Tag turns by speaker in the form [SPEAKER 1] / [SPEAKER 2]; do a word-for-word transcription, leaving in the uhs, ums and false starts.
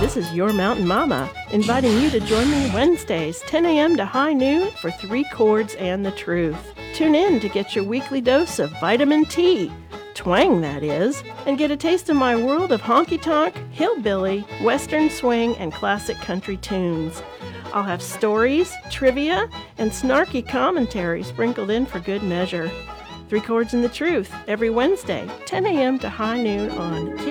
[SPEAKER 1] This is your Mountain Mama, inviting you to join me Wednesdays, ten a.m. to high noon for Three Chords and the Truth. Tune in to get your weekly dose of vitamin T, twang that is, and get a taste of my world of honky-tonk, hillbilly, western swing, and classic country tunes. I'll have stories, trivia, and snarky commentary sprinkled in for good measure. Three Chords and the Truth, every Wednesday, ten a.m. to high noon on